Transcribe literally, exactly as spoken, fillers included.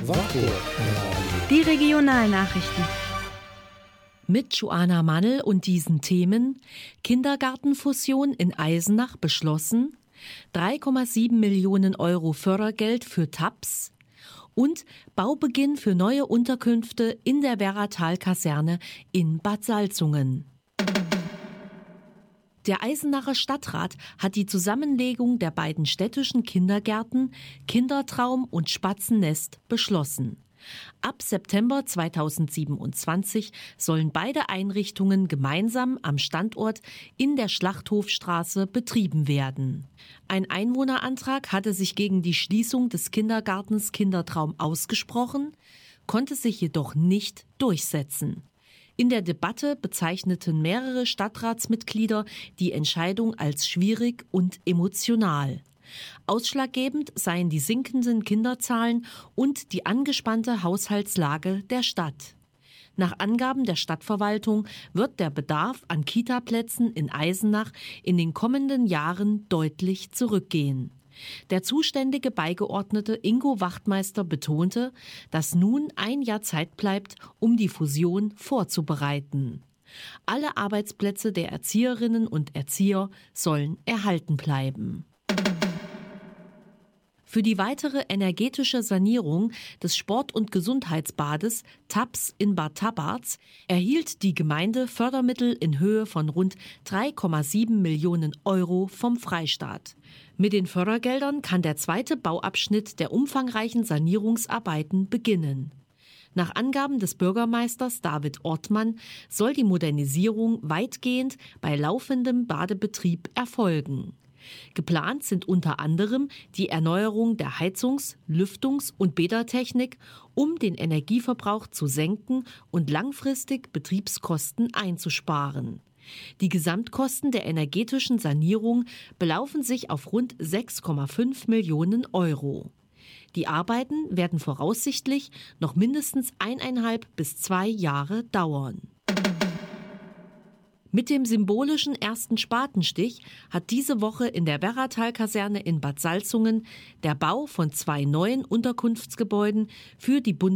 Die Regionalnachrichten. Mit Joanna Mannel und diesen Themen: Kindergartenfusion in Eisenach beschlossen, drei Komma sieben Millionen Euro Fördergeld für T A P S und Baubeginn für neue Unterkünfte in der Werratal-Kaserne in Bad Salzungen. Der Eisenacher Stadtrat hat die Zusammenlegung der beiden städtischen Kindergärten Kindertraum und Spatzennest beschlossen. Ab September zweitausendsiebenundzwanzig sollen beide Einrichtungen gemeinsam am Standort in der Schlachthofstraße betrieben werden. Ein Einwohnerantrag hatte sich gegen die Schließung des Kindergartens Kindertraum ausgesprochen, konnte sich jedoch nicht durchsetzen. In der Debatte bezeichneten mehrere Stadtratsmitglieder die Entscheidung als schwierig und emotional. Ausschlaggebend seien die sinkenden Kinderzahlen und die angespannte Haushaltslage der Stadt. Nach Angaben der Stadtverwaltung wird der Bedarf an Kitaplätzen in Eisenach in den kommenden Jahren deutlich zurückgehen. Der zuständige Beigeordnete Ingo Wachtmeister betonte, dass nun ein Jahr Zeit bleibt, um die Fusion vorzubereiten. Alle Arbeitsplätze der Erzieherinnen und Erzieher sollen erhalten bleiben. Für die weitere energetische Sanierung des Sport- und Gesundheitsbades T A P S in Bad Tabarz erhielt die Gemeinde Fördermittel in Höhe von rund drei Komma sieben Millionen Euro vom Freistaat. Mit den Fördergeldern kann der zweite Bauabschnitt der umfangreichen Sanierungsarbeiten beginnen. Nach Angaben des Bürgermeisters David Ortmann soll die Modernisierung weitgehend bei laufendem Badebetrieb erfolgen. Geplant sind unter anderem die Erneuerung der Heizungs-, Lüftungs- und Bädertechnik, um den Energieverbrauch zu senken und langfristig Betriebskosten einzusparen. Die Gesamtkosten der energetischen Sanierung belaufen sich auf rund sechs Komma fünf Millionen Euro. Die Arbeiten werden voraussichtlich noch mindestens eineinhalb bis zwei Jahre dauern. Mit dem symbolischen ersten Spatenstich hat diese Woche in der Werratal-Kaserne in Bad Salzungen der Bau von zwei neuen Unterkunftsgebäuden für die Bundes-